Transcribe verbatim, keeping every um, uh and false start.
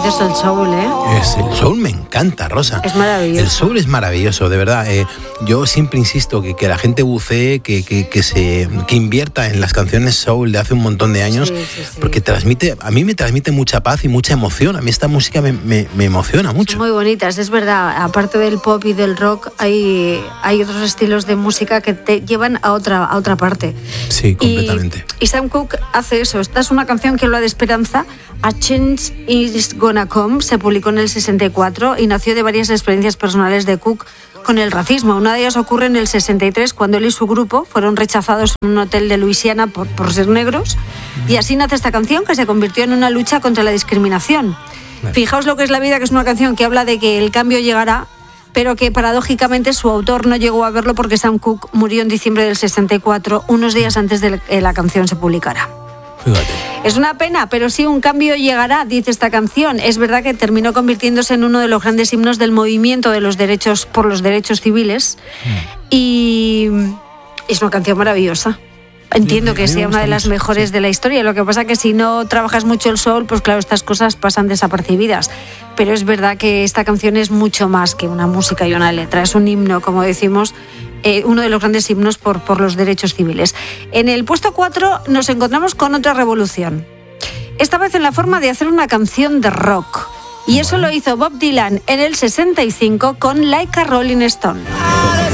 dices el soul, ¿eh? Es, el soul me encanta, Rosa. Es maravilloso. El soul es maravilloso, de verdad. Eh, yo siempre insisto que, que la gente bucee, que, que, que, se, que invierta en las canciones soul de hace un montón de años, sí, sí, sí. porque transmite, a mí me transmite mucha paz y mucha emoción. A mí esta música me, me, me emociona mucho. Son muy bonitas, es verdad. Aparte del pop y del rock, hay, hay otros estilos de música que te llevan a otra, a otra parte. Sí, completamente. Y, y Sam Cooke hace eso. Esta es una canción que habla de esperanza. A Change Is Gonna Come se publicó en el sesenta y cuatro y nació de varias experiencias personales de Cooke con el racismo. Una de ellas ocurre en el sesenta y tres, cuando él y su grupo fueron rechazados en un hotel de Luisiana por, por ser negros. Y así nace esta canción, que se convirtió en una lucha contra la discriminación. Vale. Fijaos lo que es la vida, que es una canción que habla de que el cambio llegará, pero que paradójicamente su autor no llegó a verlo porque Sam Cooke murió en diciembre del sesenta y cuatro, unos días antes de que la canción se publicara. Fíjate. Es una pena, pero sí un cambio llegará, dice esta canción. Es verdad que terminó convirtiéndose en uno de los grandes himnos del movimiento de los derechos por los derechos civiles mm. y es una canción maravillosa. Entiendo que sea una de las mejores de la historia. Lo que pasa es que si no trabajas mucho el soul, pues claro, estas cosas pasan desapercibidas. Pero es verdad que esta canción es mucho más que una música y una letra. Es un himno, como decimos, eh, uno de los grandes himnos por, por los derechos civiles. En el puesto cuatro nos encontramos con otra revolución. Esta vez en la forma de hacer una canción de rock. Y eso lo hizo Bob Dylan en el sesenta y cinco con Like a Rolling Stone.